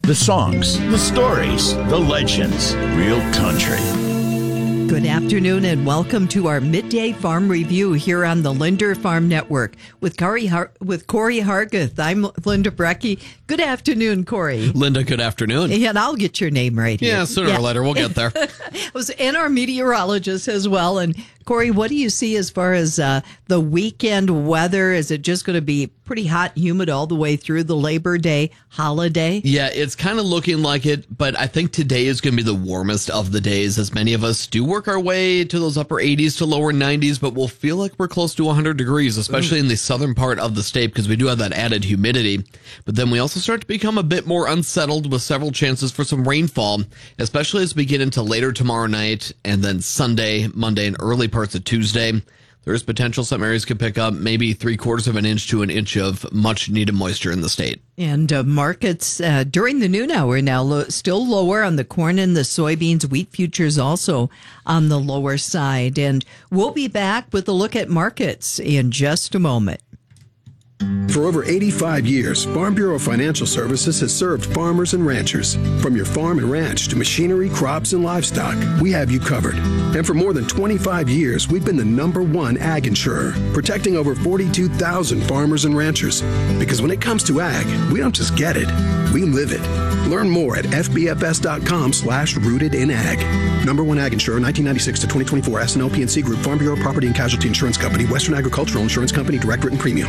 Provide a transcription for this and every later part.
The songs, the stories, the legends. Real country. Good afternoon and welcome to our Midday Farm Review here on the Linder Farm Network with Corey Hargeth. I'm Linda Brecky. Good afternoon, Corey. Linda, good afternoon. And I'll get your name right here. Yeah, sooner or later, we'll get there. And our meteorologist as well. And Corey, what do you see as far as the weekend weather? Is it just going to be pretty hot and humid all the way through the Labor Day holiday? Yeah, it's kind of looking like it, but I think today is going to be the warmest of the days as many of us do work our way to those upper 80s to lower 90s, but we'll feel like we're close to 100 degrees, especially in the southern part of the state because we do have that added humidity. But then we also start to become a bit more unsettled with several chances for some rainfall, especially as we get into later tomorrow night and then Sunday, Monday, and early parts of Tuesday. There's potential some areas could pick up maybe 3/4 of an inch to an inch of much needed moisture in the state. And markets during the noon hour now still lower on the corn and the soybeans. Wheat futures also on the lower side. And we'll be back with a look at markets in just a moment. For over 85 years, Farm Bureau Financial Services has served farmers and ranchers. From your farm and ranch to machinery, crops, and livestock, we have you covered. And for more than 25 years, we've been the #1 ag insurer, protecting over 42,000 farmers and ranchers. Because when it comes to ag, we don't just get it, we live it. Learn more at fbfs.com/rootedinag. #1 ag insurer, 1996 to 2024, S&O PNC Group, Farm Bureau Property and Casualty Insurance Company, Western Agricultural Insurance Company, direct written premium.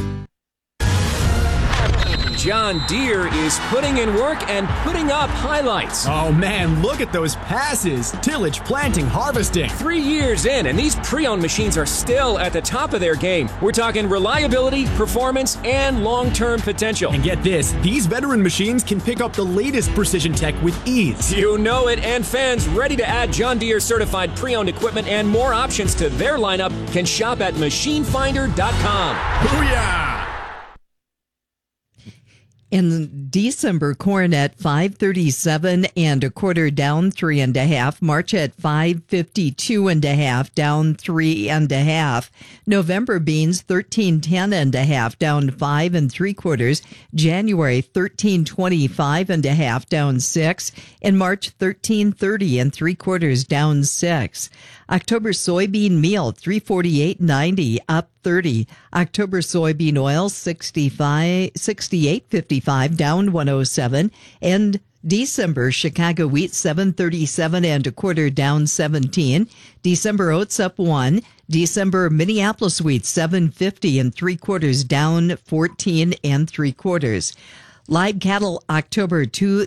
John Deere is putting in work and putting up highlights. Oh man, look at those passes. Tillage, planting, harvesting. 3 years in, and these pre-owned machines are still at the top of their game. We're talking reliability, performance, and long-term potential. And get this, these veteran machines can pick up the latest precision tech with ease. You know it, and fans ready to add John Deere certified pre-owned equipment and more options to their lineup can shop at machinefinder.com. Booyah! In December, corn at $5.37 and a quarter, down 3 1/2. March at $5.52 1/2, down 3 1/2. November beans $13.10 1/2, down 5 3/4. January $13.25 1/2, down 6. In March $13.30 3/4, down 6. October soybean meal $348.90, up 30. October soybean oil $68.55, down 107. And December Chicago wheat $7.37 and a quarter, down 17. December oats up 1. December Minneapolis wheat $7.50 3/4, down 14 3/4. Live cattle October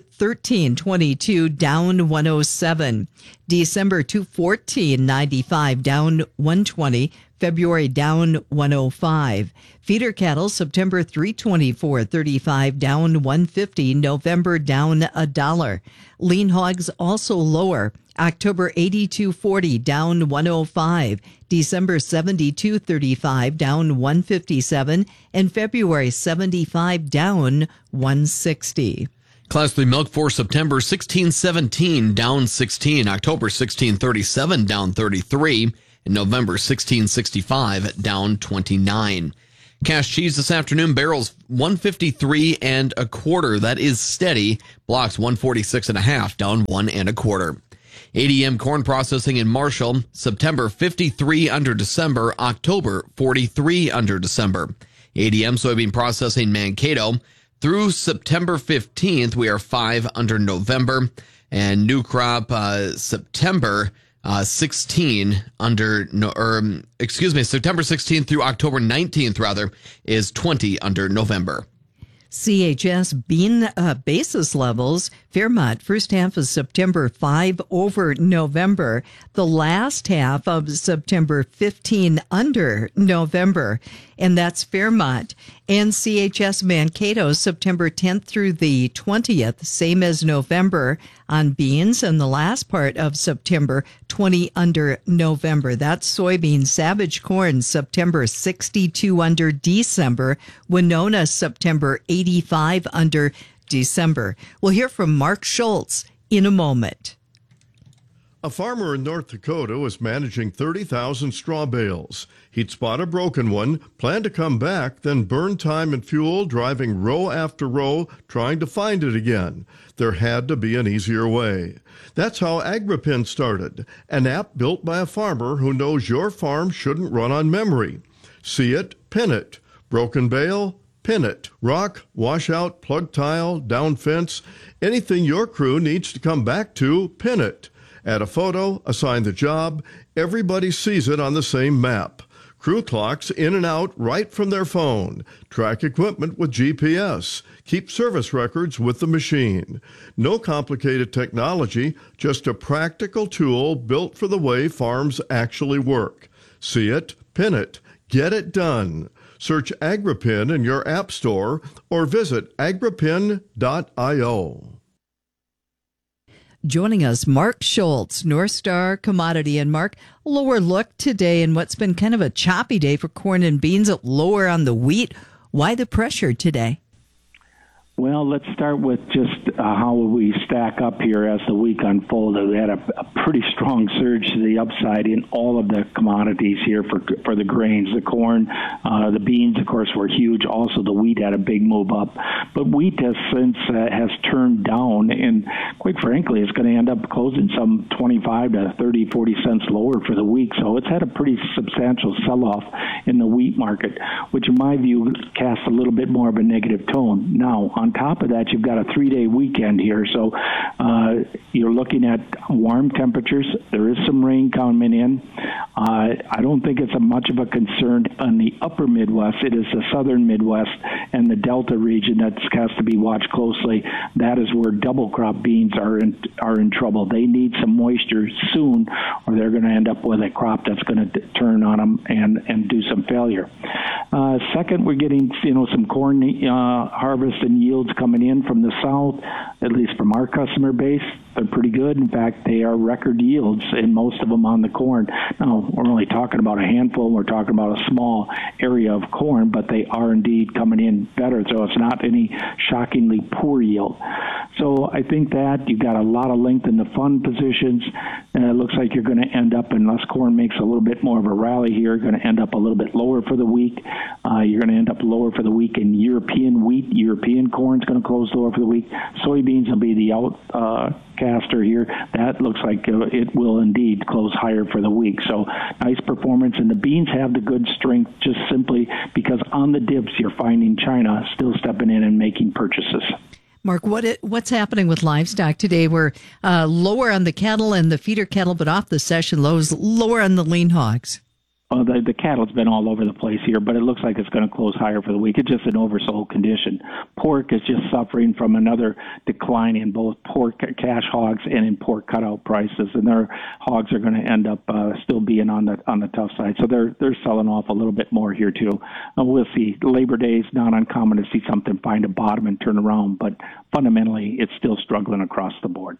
213.22, down 107. December 214.95, down 120. February down 105. Feeder cattle September 324.35, down 150. November down $1. Lean hogs also lower. October 82.40, down 105. December 72.35, down 157. And February 75, down 160. Class 3 milk for September 16.17, down 16. October 16.37, down 33. And November 16.65, down 29. Cash cheese this afternoon, barrels 153 1/4. That is steady. Blocks 146 1/2, down 1 1/4. ADM corn processing in Marshall, September 53 under December, October 43 under December. ADM soybean processing Mankato, through September 15th, we are 5 under November. And new crop September 16 under, September 16th through October 19th, rather, is 20 under November. CHS bean basis levels, Fairmont, first half of September 5 over November, the last half of September 15 under November, and that's Fairmont. And CHS Mankato, September 10th through the 20th, same as November on beans, and the last part of September, 20 under November. That's soybean. Savage corn, September 62 under December. Winona, September 85 under December. We'll hear from Mark Schultz in a moment. A farmer in North Dakota was managing 30,000 straw bales. He'd spot a broken one, planned to come back, then burn time and fuel driving row after row trying to find it again. There had to be an easier way. That's how Agripin started, an app built by a farmer who knows your farm shouldn't run on memory. See it, pin it. Broken bale, pin it. Rock, washout, plug tile, down fence, anything your crew needs to come back to, pin it. Add a photo, assign the job, everybody sees it on the same map. Crew clocks in and out right from their phone. Track equipment with GPS. Keep service records with the machine. No complicated technology, just a practical tool built for the way farms actually work. See it, pin it, get it done. Search Agripin in your app store or visit agripin.io. Joining us, Mark Schultz, North Star Commodity. And Mark, lower look today in what's been kind of a choppy day for corn and beans, lower on the wheat. Why the pressure today? Well, let's start with just how we stack up here as the week unfolded. We had a pretty strong surge to the upside in all of the commodities here for the grains. The corn, the beans, of course, were huge. Also, the wheat had a big move up. But wheat has since has turned down, and quite frankly, it's going to end up closing some 25 to 30, 40 cents lower for the week. So it's had a pretty substantial sell-off in the wheat market, which in my view casts a little bit more of a negative tone. Now, on top of that, you've got a 3-day weekend here, so you're looking at warm temperatures. There is some rain coming in. I don't think it's much of a concern on the upper Midwest. It is the southern Midwest and the Delta region that has to be watched closely. That is where double crop beans are in trouble. They need some moisture soon, or they're going to end up with a crop that's going to turn on them and do some failure. Second, we're getting some corn harvest and yields coming in from the south, at least from our customer base. They're pretty good. In fact, they are record yields in most of them on the corn. Now, we're only talking about a handful. We're talking about a small area of corn, but they are indeed coming in better. So it's not any shockingly poor yield. So I think that you've got a lot of length in the fund positions, and it looks like you're going to end up, unless corn makes a little bit more of a rally here, going to end up a little bit lower for the week. You're going to end up lower for the week in European wheat. European corn is going to close lower for the week. Soybeans will be the outcaster here. That looks like it will indeed close higher for the week. So nice performance. And the beans have the good strength just simply because on the dips you're finding China still stepping in and making purchases. Mark, what's happening with livestock today? We're lower on the cattle and the feeder cattle, but off the session lows, lower on the lean hogs. The cattle's been all over the place here, but it looks like it's going to close higher for the week. It's just an oversold condition. Pork is just suffering from another decline in both pork cash hogs and in pork cutout prices, and their hogs are going to end up still being on the tough side. So they're selling off a little bit more here too. We'll see. Labor Day is not uncommon to see something find a bottom and turn around, but fundamentally it's still struggling across the board.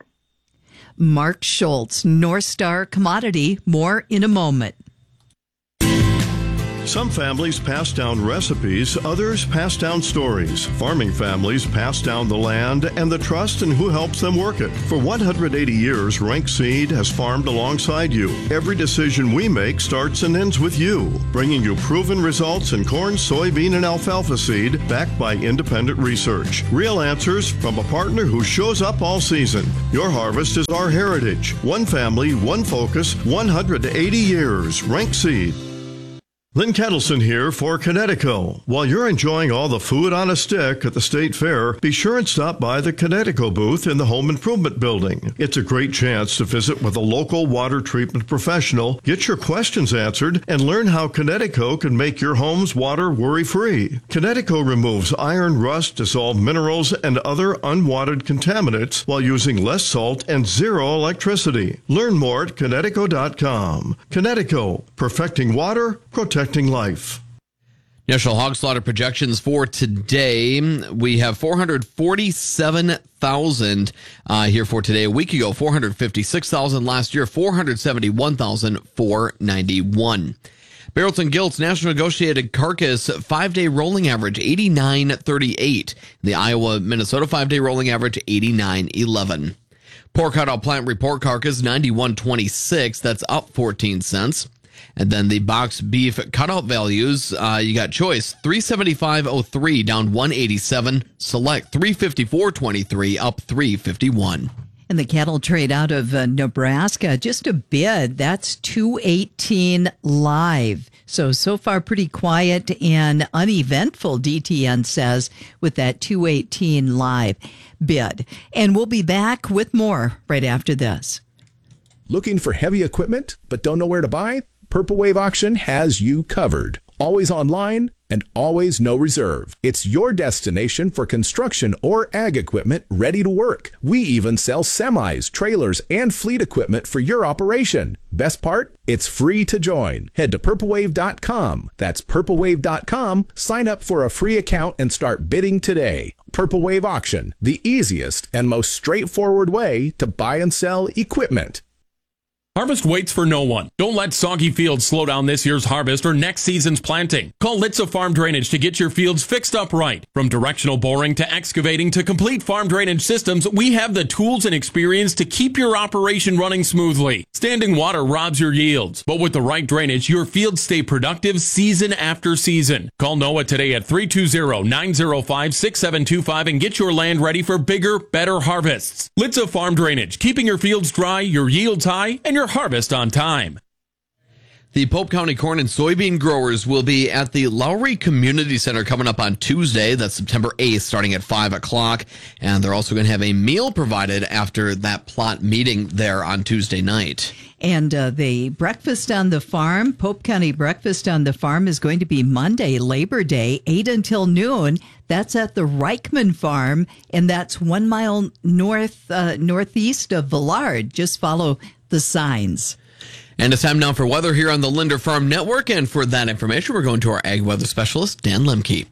Mark Schultz, North Star Commodity. More in a moment. Some families pass down recipes, others pass down stories. Farming families pass down the land and the trust in who helps them work it. For 180 years, Rank Seed has farmed alongside you. Every decision we make starts and ends with you, bringing you proven results in corn, soybean, and alfalfa seed backed by independent research. Real answers from a partner who shows up all season. Your harvest is our heritage. One family, one focus, 180 years. Rank Seed. Lynn Kettleson here for Connecticut. While you're enjoying all the food on a stick at the State Fair, be sure and stop by the Connecticut booth in the Home Improvement Building. It's a great chance to visit with a local water treatment professional, get your questions answered, and learn how Connecticut can make your home's water worry-free. Connecticut removes iron, rust, dissolved minerals, and other unwanted contaminants while using less salt and zero electricity. Learn more at Connecticut.com. Connecticut, perfecting water, protecting life. National hog slaughter projections for today. We have 447,000 here for today. A week ago, 456,000. Last year, 471,491. Barrels and Gilts National Negotiated Carcass 5-day rolling average 89.38. The Iowa-Minnesota 5-day rolling average 89.11. Pork cutout plant report carcass 91.26. That's up 14 cents. And then the box beef cutout values, you got choice 375.03 down 187. Select 354.23 up 351. And the cattle trade out of Nebraska, just a bid. That's 218 live. So far pretty quiet and uneventful, DTN says, with that 218 live bid. And we'll be back with more right after this. Looking for heavy equipment but don't know where to buy? Purple Wave Auction has you covered. Always online and always no reserve. It's your destination for construction or ag equipment ready to work. We even sell semis, trailers, and fleet equipment for your operation. Best part? It's free to join. Head to purplewave.com. That's purplewave.com. Sign up for a free account and start bidding today. Purple Wave Auction, the easiest and most straightforward way to buy and sell equipment. Harvest waits for no one. Don't let soggy fields slow down this year's harvest or next season's planting. Call Litza Farm Drainage to get your fields fixed up right. From directional boring to excavating to complete farm drainage systems, we have the tools and experience to keep your operation running smoothly. Standing water robs your yields, but with the right drainage, your fields stay productive season after season. Call Noah today at 320-905-6725 and get your land ready for bigger, better harvests. Litza Farm Drainage, keeping your fields dry, your yields high, and your harvest on time. The Pope County corn and soybean growers will be at the Lowry Community Center coming up on Tuesday. That's September 8th, starting at 5 o'clock. And they're also going to have a meal provided after that plot meeting there on Tuesday night. And the breakfast on the farm, Pope County breakfast on the farm, is going to be Monday, Labor Day, 8 until noon. That's at the Reichman Farm, and that's 1 mile northeast of Villard. Just follow the signs. And it's time now for weather here on the Linder Farm Network. And for that information, we're going to our ag weather specialist, Dan Lemke.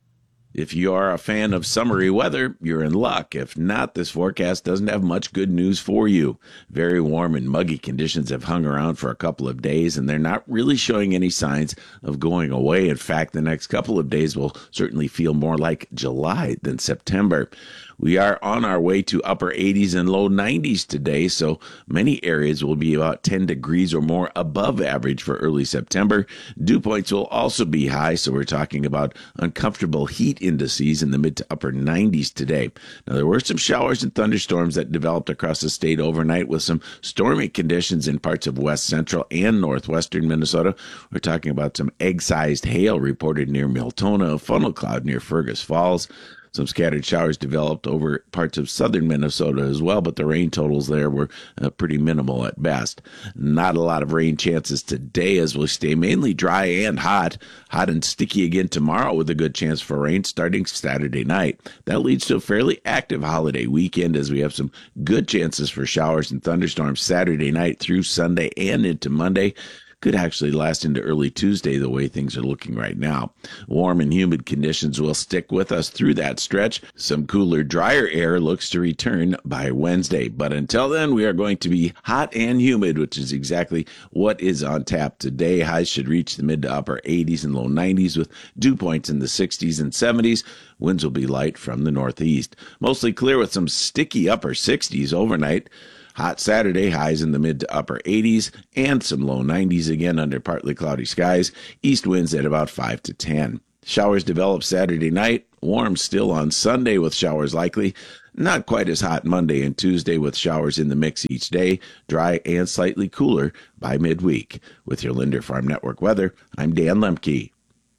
If you are a fan of summery weather, you're in luck. If not, this forecast doesn't have much good news for you. Very warm and muggy conditions have hung around for a couple of days, and they're not really showing any signs of going away. In fact, the next couple of days will certainly feel more like July than September. We are on our way to upper 80s and low 90s today, so many areas will be about 10 degrees or more above average for early September. Dew points will also be high, so we're talking about uncomfortable heat indices in the mid to upper 90s today. Now, there were some showers and thunderstorms that developed across the state overnight with some stormy conditions in parts of west central and northwestern Minnesota. We're talking about some egg-sized hail reported near Miltona, a funnel cloud near Fergus Falls. Some scattered showers developed over parts of southern Minnesota as well, but the rain totals there were pretty minimal at best. Not a lot of rain chances today as we'll stay mainly dry and hot. Hot and sticky again tomorrow with a good chance for rain starting Saturday night. That leads to a fairly active holiday weekend as we have some good chances for showers and thunderstorms Saturday night through Sunday and into Monday. Could actually last into early Tuesday the way things are looking right now. Warm and humid conditions will stick with us through that stretch. Some cooler, drier air looks to return by Wednesday. But until then, we are going to be hot and humid, which is exactly what is on tap today. Highs should reach the mid to upper 80s and low 90s with dew points in the 60s and 70s. Winds will be light from the northeast. Mostly clear with some sticky upper 60s overnight. Hot Saturday, highs in the mid to upper 80s and some low 90s again under partly cloudy skies. East winds at about 5 to 10. Showers develop Saturday night. Warm still on Sunday with showers likely. Not quite as hot Monday and Tuesday with showers in the mix each day. Dry and slightly cooler by midweek. With your Linder Farm Network weather, I'm Dan Lemke.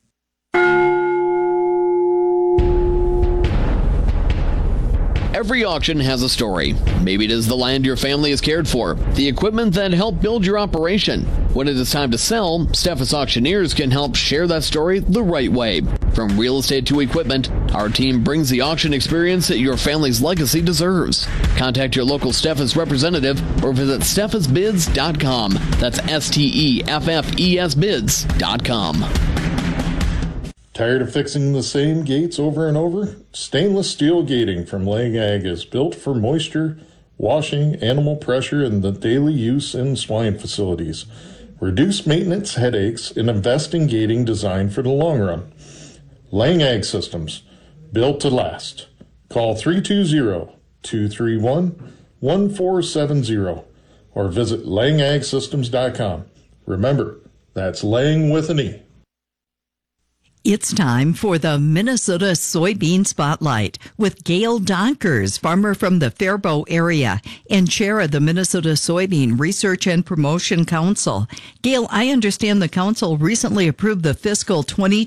Every auction has a story. Maybe it is the land your family has cared for, the equipment that helped build your operation. When it is time to sell, Steffes Auctioneers can help share that story the right way. From real estate to equipment, our team brings the auction experience that your family's legacy deserves. Contact your local Steffes representative or visit steffesbids.com. That's STEFFES bids.com. Tired of fixing the same gates over and over? Stainless steel gating from Lang Ag is built for moisture, washing, animal pressure, and the daily use in swine facilities. Reduce maintenance headaches and invest in gating designed for the long run. Lang Ag Systems, built to last. Call 320-231-1000. 1470 or visit langagsystems.com. Remember, that's Lang with an E. It's time for the Minnesota Soybean Spotlight with Gail Donkers, farmer from the Faribault area and chair of the Minnesota Soybean Research and Promotion Council. Gail, I understand the council recently approved the fiscal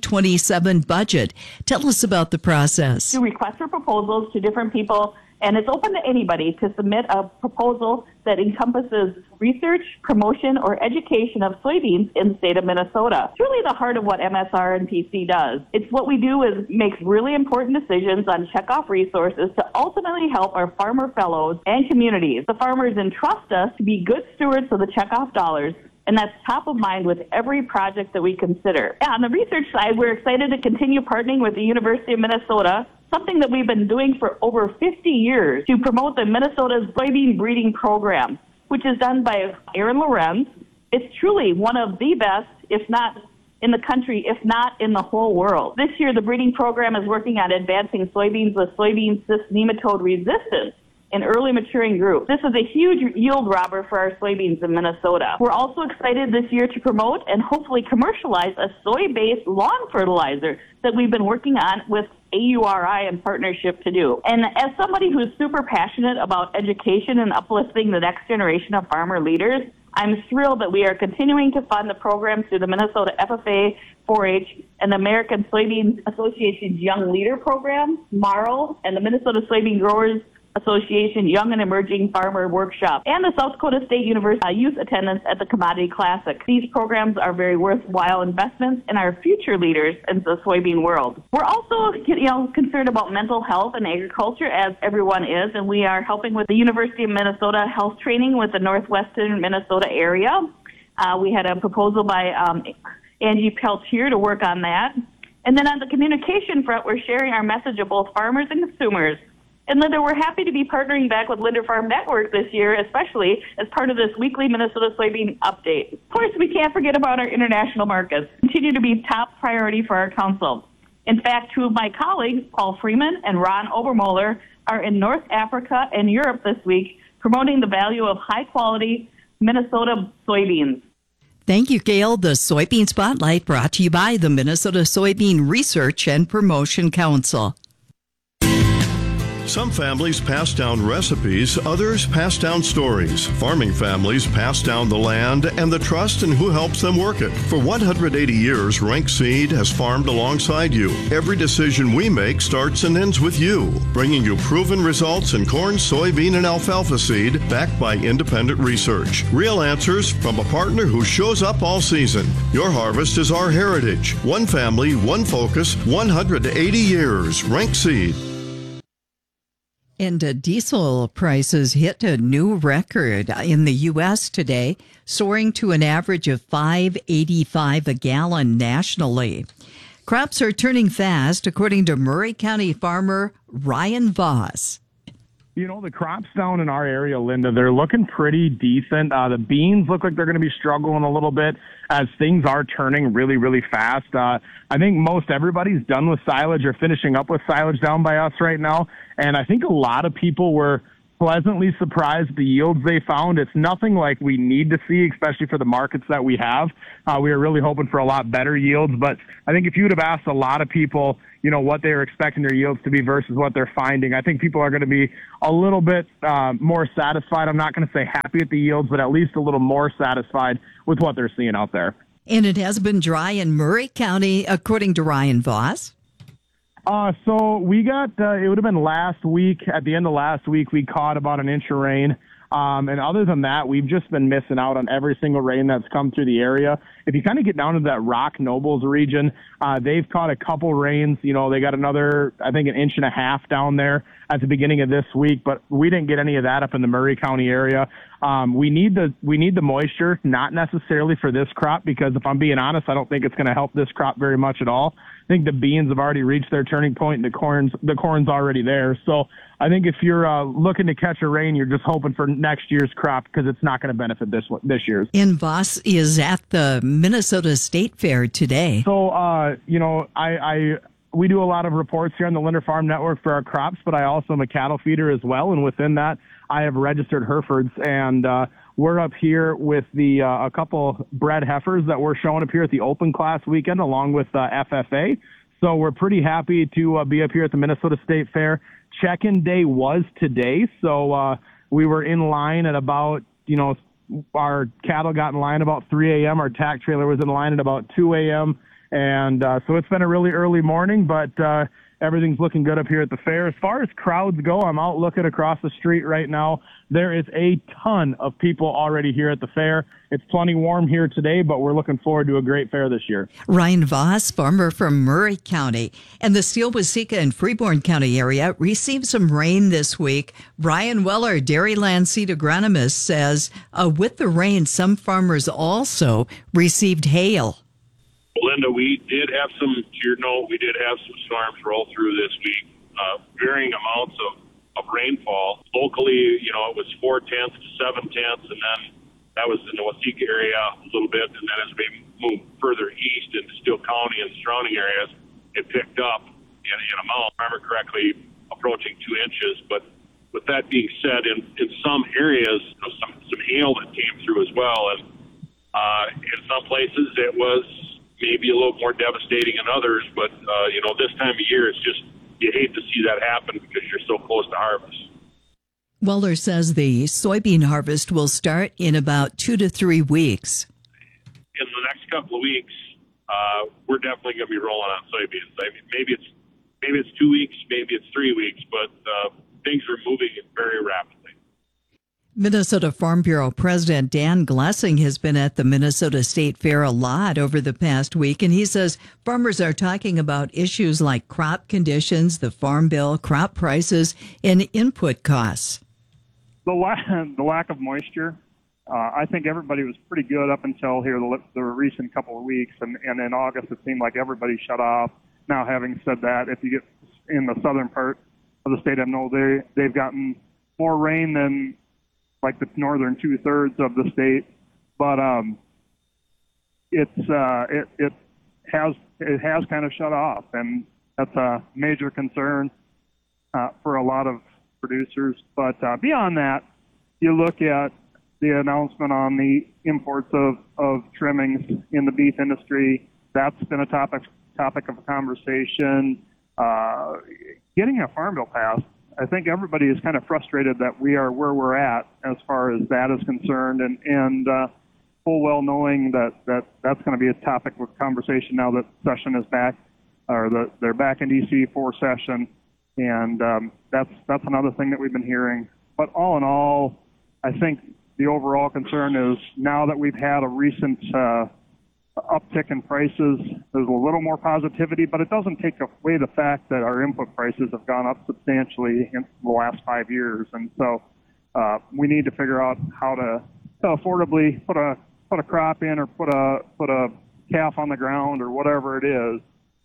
2027 budget. Tell us about the process. To request for proposals to different people, and it's open to anybody to submit a proposal that encompasses research, promotion, or education of soybeans in the state of Minnesota. It's really the heart of what MSR and PC does. It's what we do is makes really important decisions on checkoff resources to ultimately help our farmer fellows and communities. The farmers entrust us to be good stewards of the checkoff dollars, and that's top of mind with every project that we consider. On the research side, we're excited to continue partnering with the University of Minnesota, something that we've been doing for over 50 years to promote the Minnesota soybean breeding program, which is done by Aaron Lorenz. It's truly one of the best, if not in the country, if not in the whole world. This year, the breeding program is working on advancing soybeans with soybean cyst nematode resistance in early maturing groups. This is a huge yield robber for our soybeans in Minnesota. We're also excited this year to promote and hopefully commercialize a soy-based lawn fertilizer that we've been working on with AURI in partnership to do. And as somebody who's super passionate about education and uplifting the next generation of farmer leaders, I'm thrilled that we are continuing to fund the programs through the Minnesota FFA, 4-H, and the American Soybean Association's Young Leader Program, MARL, and the Minnesota Soybean Growers Association Young and Emerging Farmer Workshop, and the South Dakota State University youth attendance at the Commodity Classic. These programs are very worthwhile investments in our future leaders in the soybean world. We're also, concerned about mental health and agriculture, as everyone is, and we are helping with the University of Minnesota health training with the Northwestern Minnesota area. We had a proposal by Angie Peltier to work on that. And then on the communication front, we're sharing our message of both farmers and consumers. And Linda, we're happy to be partnering back with Linda Farm Network this year, especially as part of this weekly Minnesota soybean update. Of course, we can't forget about our international markets. Continue to be top priority for our council. In fact, two of my colleagues, Paul Freeman and Ron Obermoller, are in North Africa and Europe this week promoting the value of high-quality Minnesota soybeans. Thank you, Gail. The Soybean Spotlight brought to you by the Minnesota Soybean Research and Promotion Council. Some families pass down recipes, others pass down stories. Farming families pass down the land and the trust in who helps them work it. For 180 years, Rank Seed has farmed alongside you. Every decision we make starts and ends with you, bringing you proven results in corn, soybean, and alfalfa seed backed by independent research. Real answers from a partner who shows up all season. Your harvest is our heritage. One family, one focus, 180 years. Rank Seed. And diesel prices hit a new record in the U.S. today, soaring to an average of $5.85 a gallon nationally. Crops are turning fast, according to Murray County farmer Ryan Voss. You know, the crops down in our area, Linda, they're looking pretty decent. The beans look like they're going to be struggling a little bit as things are turning really, really fast. I think most everybody's done with silage or finishing up with silage down by us right now. And I think a lot of people were pleasantly surprised at the yields they found. It's nothing like we need to see, especially for the markets that we have. We were really hoping for a lot better yields. But I think if you would have asked a lot of people, what they were expecting their yields to be versus what they're finding, I think people are going to be a little bit more satisfied. I'm not going to say happy at the yields, but at least a little more satisfied with what they're seeing out there. And it has been dry in Murray County, according to Ryan Voss. So we got, it would have been last week, at the end of last week, we caught about an inch of rain. And other than that, we've just been missing out on every single rain that's come through the area. If you kind of get down to that Rock Nobles region, they've caught a couple rains. They got another, I think, an inch and a half down there at the beginning of this week, but we didn't get any of that up in the Murray County area. We need the moisture, not necessarily for this crop, because if I'm being honest, I don't think it's going to help this crop very much at all. I think the beans have already reached their turning point, and the corn's already there. So I think if you're looking to catch a rain, you're just hoping for next year's crop, because it's not going to benefit this year's. And Voss is at the Minnesota State Fair today. So, we do a lot of reports here on the Linder Farm Network for our crops, but I also am a cattle feeder as well. And within that, I have registered Herefords. And we're up here with the a couple bred heifers that we're showing up here at the open class weekend along with FFA. So we're pretty happy to be up here at the Minnesota State Fair. Check-in day was today. So we were in line at about, our cattle got in line about 3 a.m. Our tack trailer was in line at about 2 a.m. And so it's been a really early morning, but everything's looking good up here at the fair. As far as crowds go, I'm out looking across the street right now. There is a ton of people already here at the fair. It's plenty warm here today, but we're looking forward to a great fair this year. Ryan Voss, farmer from Murray County, and the Steele-Waseca and Freeborn County area received some rain this week. Brian Weller, Dairyland seed agronomist, says with the rain, some farmers also received hail. Linda, we did have some storms roll through this week, varying amounts of rainfall. Locally, it was 0.4 to 0.7, and then that was in the Waseca area a little bit, and then as we moved further east into Steele County and surrounding areas, it picked up in amount, if I remember correctly, approaching 2 inches. But with that being said, in some areas, some hail that came through as well, and in some places it was maybe a little more devastating than others, but this time of year, it's just, you hate to see that happen because you're so close to harvest. Weller says the soybean harvest will start in about 2 to 3 weeks. In the next couple of weeks, we're definitely going to be rolling on soybeans. I mean, maybe it's 2 weeks, maybe it's 3 weeks, but things are moving very rapidly. Minnesota Farm Bureau President Dan Glessing has been at the Minnesota State Fair a lot over the past week, and he says farmers are talking about issues like crop conditions, the Farm Bill, crop prices, and input costs. The lack of moisture, I think everybody was pretty good up until here the recent couple of weeks, and in August it seemed like everybody shut off. Now, having said that, if you get in the southern part of the state, I know they've gotten more rain than like the northern 2/3 of the state, but it has kind of shut off, and that's a major concern for a lot of producers. But beyond that, you look at the announcement on the imports of trimmings in the beef industry. That's been a topic of conversation. Getting a farm bill passed, I think everybody is kind of frustrated that we are where we're at as far as that is concerned, and full well knowing that that's going to be a topic of conversation now that session is back, or they're back in D.C. for session, and that's another thing that we've been hearing. But all in all, I think the overall concern is now that we've had a recent uptick in prices, there's a little more positivity, but it doesn't take away the fact that our input prices have gone up substantially in the last 5 years, and so we need to figure out how to affordably put a crop in, or put a calf on the ground, or whatever it is,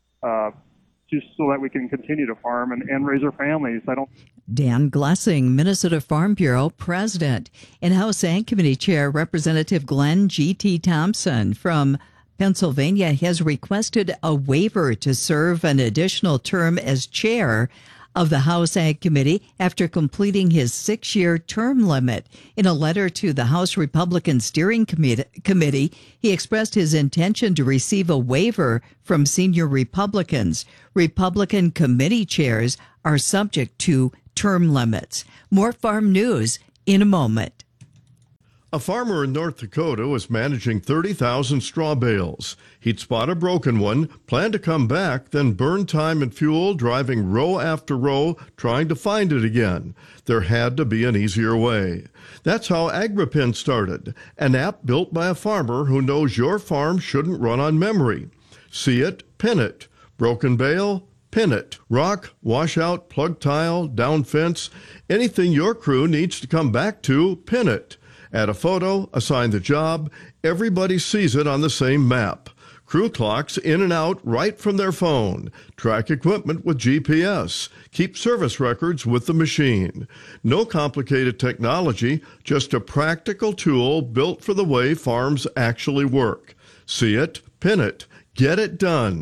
just so that we can continue to farm and raise our families. Dan Glessing, Minnesota Farm Bureau President, and House Ag Committee Chair Representative Glenn G.T. Thompson from Pennsylvania has requested a waiver to serve an additional term as chair of the House Ag Committee after completing his 6-year term limit. In a letter to the House Republican Steering Committee, he expressed his intention to receive a waiver from senior Republicans. Republican committee chairs are subject to term limits. More farm news in a moment. A farmer in North Dakota was managing 30,000 straw bales. He'd spot a broken one, planned to come back, then burn time and fuel driving row after row trying to find it again. There had to be an easier way. That's how AgriPin started, an app built by a farmer who knows your farm shouldn't run on memory. See it, pin it. Broken bale, pin it. Rock, washout, plug tile, down fence, anything your crew needs to come back to, pin it. Add a photo, assign the job, everybody sees it on the same map. Crew clocks in and out right from their phone. Track equipment with GPS. Keep service records with the machine. No complicated technology, just a practical tool built for the way farms actually work. See it, pin it, get it done.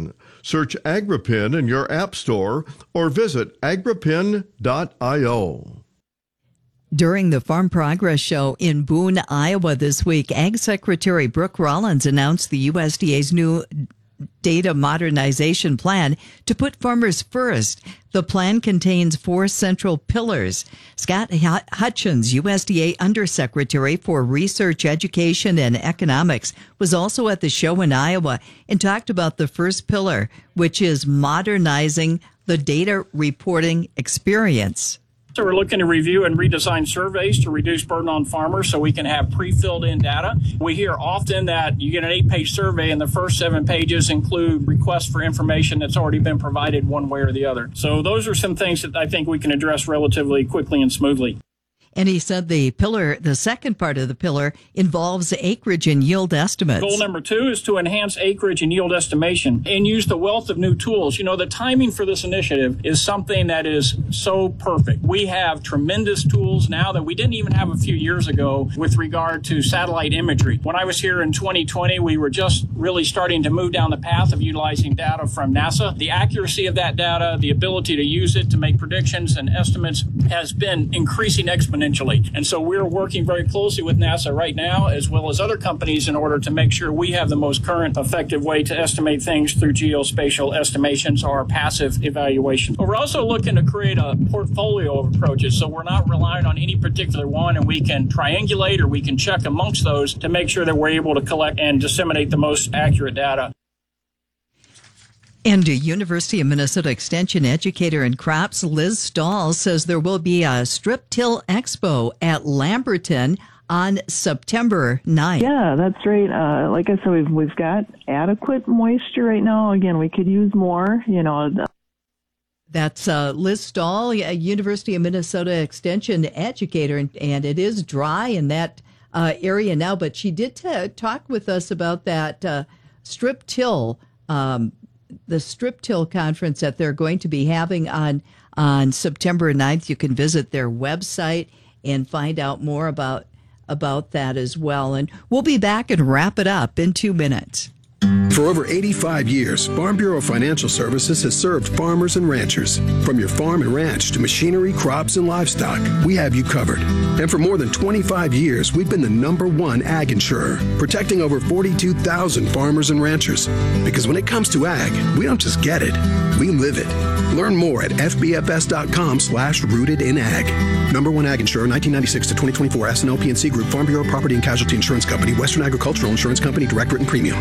Search Agripin in your app store or visit agripin.io. During the Farm Progress Show in Boone, Iowa this week, Ag Secretary Brooke Rollins announced the USDA's new data modernization plan to put farmers first. The plan contains 4 central pillars. Scott Hutchins, USDA Undersecretary for Research, Education, and Economics, was also at the show in Iowa and talked about the first pillar, which is modernizing the data reporting experience. So we're looking to review and redesign surveys to reduce burden on farmers so we can have pre-filled in data. We hear often that you get an 8-page survey and the first 7 pages include requests for information that's already been provided one way or the other. So those are some things that I think we can address relatively quickly and smoothly. And he said the second part of the pillar involves acreage and yield estimates. Goal number 2 is to enhance acreage and yield estimation and use the wealth of new tools. You know, the timing for this initiative is something that is so perfect. We have tremendous tools now that we didn't even have a few years ago with regard to satellite imagery. When I was here in 2020, we were just really starting to move down the path of utilizing data from NASA. The accuracy of that data, the ability to use it to make predictions and estimates has been increasing exponentially. And so we're working very closely with NASA right now, as well as other companies, in order to make sure we have the most current, effective way to estimate things through geospatial estimations or passive evaluation. But we're also looking to create a portfolio of approaches, so we're not relying on any particular one, and we can triangulate or we can check amongst those to make sure that we're able to collect and disseminate the most accurate data. And a University of Minnesota Extension educator in crops, Liz Stahl, says there will be a strip till expo at Lamberton on September 9th. Yeah, that's right. Like I said, we've got adequate moisture right now. Again, we could use more, That's Liz Stahl, a University of Minnesota Extension educator, and it is dry in that area now, but she did talk with us about that strip till the Strip Till conference that they're going to be having on September 9th. You can visit their website and find out more about that as well. And we'll be back and wrap it up in 2 minutes. For over 85 years, Farm Bureau Financial Services has served farmers and ranchers. From your farm and ranch to machinery, crops, and livestock, we have you covered. And for more than 25 years, we've been the #1 ag insurer, protecting over 42,000 farmers and ranchers. Because when it comes to ag, we don't just get it, we live it. Learn more at fbfs.com/rooted in ag. #1 ag insurer, 1996 to 2024, S&L P&C Group, Farm Bureau Property and Casualty Insurance Company, Western Agricultural Insurance Company, Direct Written Premium.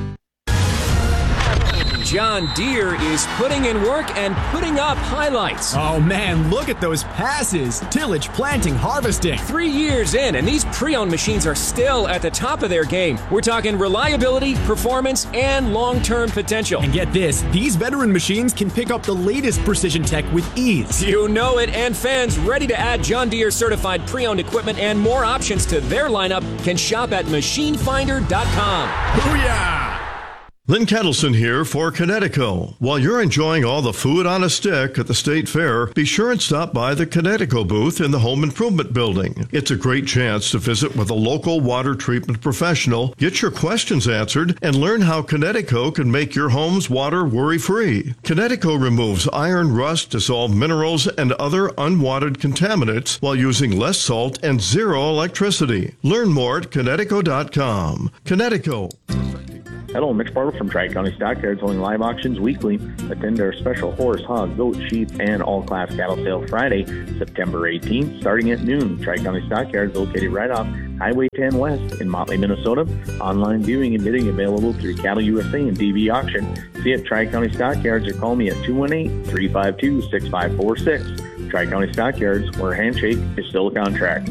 John Deere is putting in work and putting up highlights. Oh man, look at those passes. Tillage, planting, harvesting. 3 years in, and these pre-owned machines are still at the top of their game. We're talking reliability, performance, and long-term potential. And get this, these veteran machines can pick up the latest precision tech with ease. You know it, and fans ready to add John Deere certified pre-owned equipment and more options to their lineup can shop at machinefinder.com. Booyah! Lynn Kettleson here for Connecticut. While you're enjoying all the food on a stick at the State Fair, be sure and stop by the Connecticut booth in the Home Improvement Building. It's a great chance to visit with a local water treatment professional, get your questions answered, and learn how Connecticut can make your home's water worry-free. Connecticut removes iron, rust, dissolved minerals, and other unwanted contaminants while using less salt and zero electricity. Learn more at Connecticut.com. Connecticut. Hello, Mitch Bartle from Tri-County Stockyards, holding live auctions weekly. Attend our special horse, hog, goat, sheep, and all-class cattle sale Friday, September 18th, starting at noon. Tri-County Stockyards, located right off Highway 10 West in Motley, Minnesota. Online viewing and bidding available through Cattle USA and DV Auction. See you at Tri-County Stockyards or call me at 218-352-6546. Tri-County Stockyards, where a handshake is still a contract.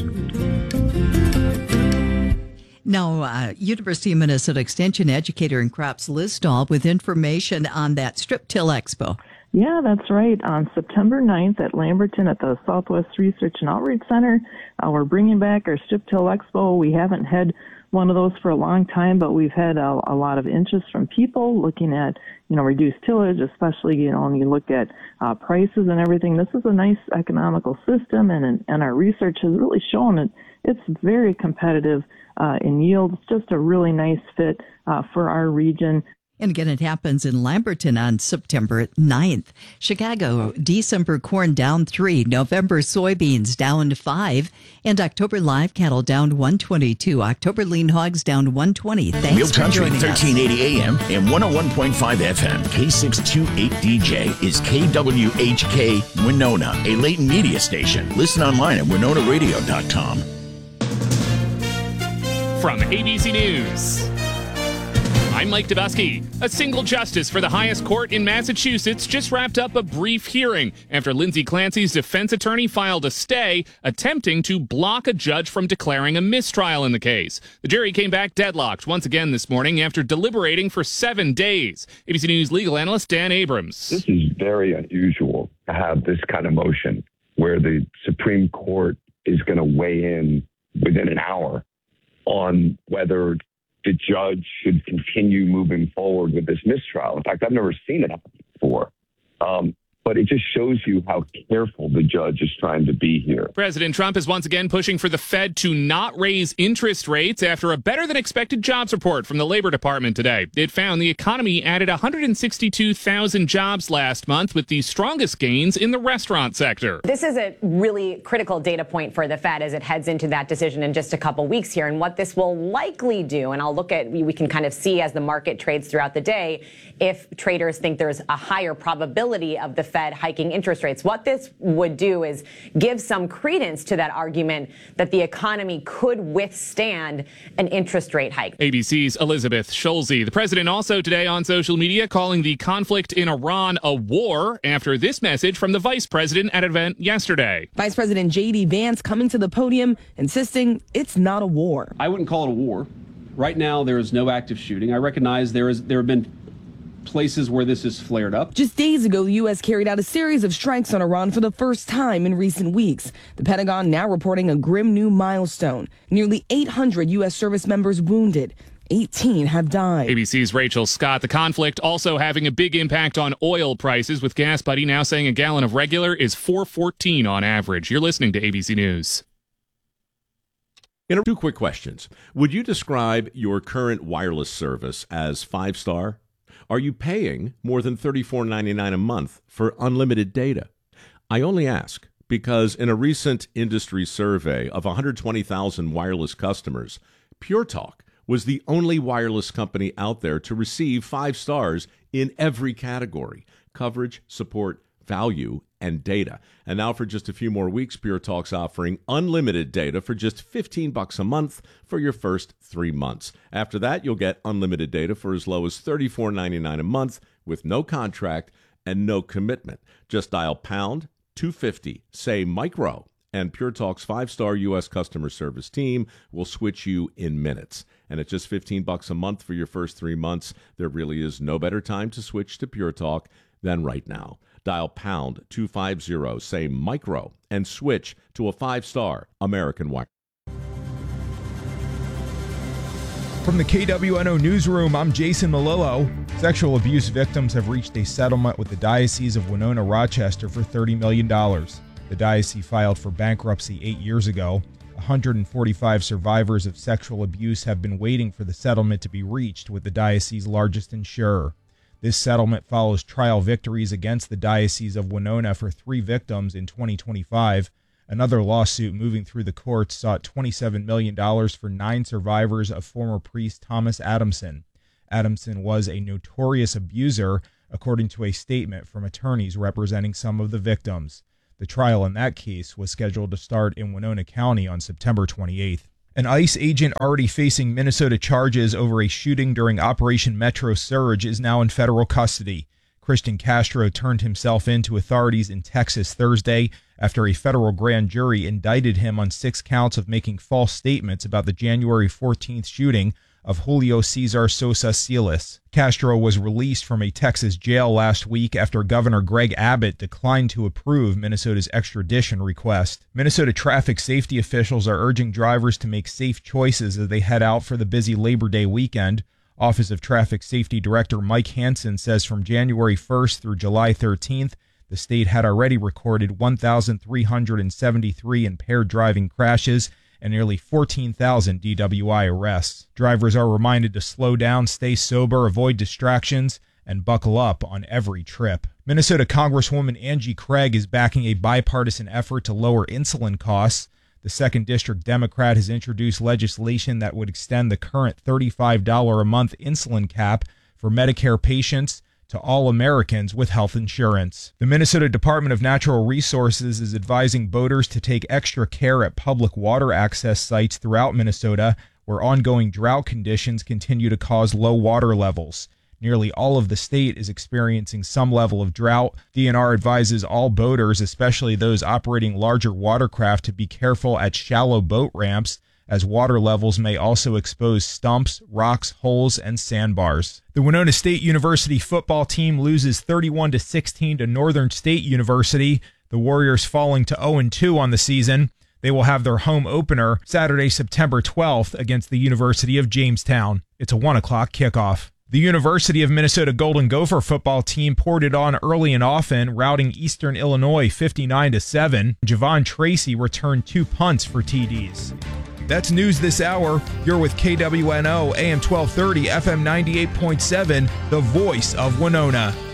Now, University of Minnesota Extension educator in crops, Liz Stahl, with information on that Strip Till Expo. Yeah, that's right. On September 9th at Lamberton at the Southwest Research and Outreach Center, we're bringing back our Strip Till Expo. We haven't had one of those for a long time, but we've had a lot of interest from people looking at, reduced tillage, especially, when you look at prices and everything. This is a nice economical system, and our research has really shown that it's very competitive in yield. It's just a really nice fit for our region. And again, it happens in Lamberton on September 9th. Chicago, December corn down 3, November soybeans down 5, and October live cattle down 122. October lean hogs down 120. Thanks Real for Country, joining us. 1380 AM and 101.5 FM. K628DJ is KWHK Winona, a Leighton media station. Listen online at winonaradio.com. From ABC News, I'm Mike Dubusky. A single justice for the highest court in Massachusetts just wrapped up a brief hearing after Lindsay Clancy's defense attorney filed a stay attempting to block a judge from declaring a mistrial in the case. The jury came back deadlocked once again this morning after deliberating for 7 days. ABC News legal analyst Dan Abrams. This is very unusual to have this kind of motion where the Supreme Court is going to weigh in within an hour on whether the judge should continue moving forward with this mistrial. In fact, I've never seen it happen before. But it just shows you how careful the judge is trying to be here. President Trump is once again pushing for the Fed to not raise interest rates after a better-than-expected jobs report from the Labor Department today. It found the economy added 162,000 jobs last month, with the strongest gains in the restaurant sector. This is a really critical data point for the Fed as it heads into that decision in just a couple weeks here. And what this will likely do, and I'll look at, we can kind of see as the market trades throughout the day, if traders think there's a higher probability of the Fed hiking interest rates. What this would do is give some credence to that argument that the economy could withstand an interest rate hike. ABC's Elizabeth Schulze. The president also today on social media calling the conflict in Iran a war after this message from the vice president at an event yesterday. Vice President J.D. Vance coming to the podium insisting it's not a war. I wouldn't call it a war. Right now, there is no active shooting. I recognize there have been places where this has flared up. Just days ago, the U.S. carried out a series of strikes on Iran for the first time in recent weeks. The Pentagon now reporting a grim new milestone. Nearly 800 U.S. service members wounded. 18 have died. ABC's Rachel Scott. The conflict also having a big impact on oil prices, with Gas Buddy now saying a gallon of regular is $4.14 on average. You're listening to ABC News. Two quick questions. Would you describe your current wireless service as 5-star? Are you paying more than $34.99 a month for unlimited data? I only ask because in a recent industry survey of 120,000 wireless customers, Pure Talk was the only wireless company out there to receive 5 stars in every category: coverage, support, value, and data. And now for just a few more weeks, Pure Talk's offering unlimited data for just $15 a month for your first 3 months. After that, you'll get unlimited data for as low as $34.99 a month with no contract and no commitment. Just dial pound 250, say micro, and Pure Talk's 5-star U.S. customer service team will switch you in minutes. And at just $15 a month for your first 3 months, there really is no better time to switch to Pure Talk than right now. Dial pound 250, say micro, and switch to a 5-star American Wire. From the KWNO Newsroom, I'm Jason Melillo. Sexual abuse victims have reached a settlement with the Diocese of Winona-Rochester for $30 million. The diocese filed for bankruptcy 8 years ago. 145 survivors of sexual abuse have been waiting for the settlement to be reached with the diocese's largest insurer. This settlement follows trial victories against the Diocese of Winona for 3 victims in 2025. Another lawsuit moving through the courts sought $27 million for 9 survivors of former priest Thomas Adamson. Adamson was a notorious abuser, according to a statement from attorneys representing some of the victims. The trial in that case was scheduled to start in Winona County on September 28th. An ICE agent already facing Minnesota charges over a shooting during Operation Metro Surge is now in federal custody. Christian Castro turned himself in to authorities in Texas Thursday after a federal grand jury indicted him on 6 counts of making false statements about the January 14th shooting of Julio Cesar Sosa Silas. Castro was released from a Texas jail last week after Governor Greg Abbott declined to approve Minnesota's extradition request. Minnesota traffic safety officials are urging drivers to make safe choices as they head out for the busy Labor Day weekend. Office of Traffic Safety Director Mike Hansen says from January 1st through July 13th, the state had already recorded 1,373 impaired driving crashes and nearly 14,000 DWI arrests. Drivers are reminded to slow down, stay sober, avoid distractions, and buckle up on every trip. Minnesota Congresswoman Angie Craig is backing a bipartisan effort to lower insulin costs. The 2nd District Democrat has introduced legislation that would extend the current $35 a month insulin cap for Medicare patients to all Americans with health insurance. The Minnesota Department of Natural Resources is advising boaters to take extra care at public water access sites throughout Minnesota, where ongoing drought conditions continue to cause low water levels. Nearly all of the state is experiencing some level of drought. DNR advises all boaters, especially those operating larger watercraft, to be careful at shallow boat ramps, as water levels may also expose stumps, rocks, holes, and sandbars. The Winona State University football team loses 31-16 to Northern State University, the Warriors falling to 0-2 on the season. They will have their home opener Saturday, September 12th against the University of Jamestown. It's a 1 o'clock kickoff. The University of Minnesota Golden Gopher football team poured it on early and often, routing Eastern Illinois 59-7. Javon Tracy returned 2 punts for TDs. That's news this hour. You're with KWNO, AM 1230, FM 98.7, the voice of Winona.